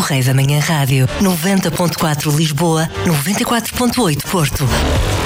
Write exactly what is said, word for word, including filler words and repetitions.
Correio da Manhã Rádio, noventa ponto quatro Lisboa, noventa e quatro ponto oito Porto.